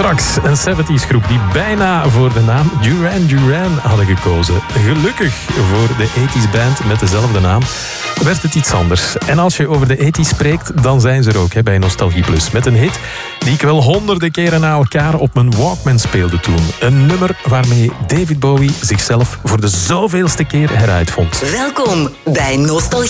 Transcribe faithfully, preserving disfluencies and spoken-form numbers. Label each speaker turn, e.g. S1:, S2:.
S1: Straks een zeventies groep die bijna voor de naam Duran Duran hadden gekozen. Gelukkig voor de tachtiger band met dezelfde naam werd het iets anders. En als je over de tachtiger spreekt, dan zijn ze er ook hè, bij Nostalgie Plus. Met een hit die ik wel honderden keren na elkaar op mijn Walkman speelde toen. Een nummer waarmee David Bowie zichzelf voor de zoveelste keer heruitvond.
S2: Welkom bij Nostalgie